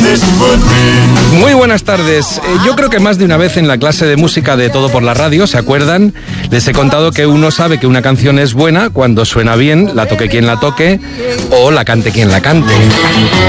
Muy buenas tardes. Yo creo que más de una vez en la clase de música de Todo por la Radio, ¿se acuerdan? Les he contado que uno sabe que una canción es buena cuando suena bien, la toque quien la toque o la cante quien la cante.